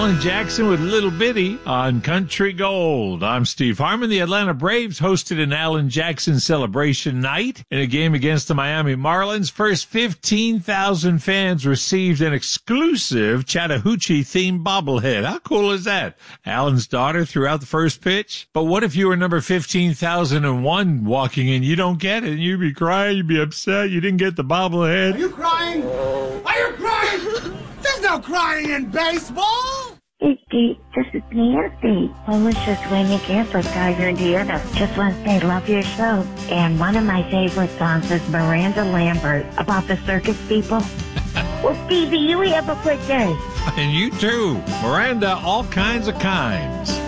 Alan Jackson with Little Bitty on Country Gold. I'm Steve Harmon. The Atlanta Braves hosted an Alan Jackson celebration night in a game against the Miami Marlins. First 15,000 fans received an exclusive Chattahoochee-themed bobblehead. How cool is that? Alan's daughter threw out the first pitch. But what if you were number 15,001 walking in? You don't get it, and you'd be crying, you'd be upset, you didn't get the bobblehead. Are you crying? Are you crying? There's no crying in baseball! Hey, Steve, this is Nancy. I was just ringing in for Tiger, Indiana. Just want to say love your show. And one of my favorite songs is Miranda Lambert about the circus people. Well, Stevie, you have a good day. And you too. Miranda, all kinds of kinds.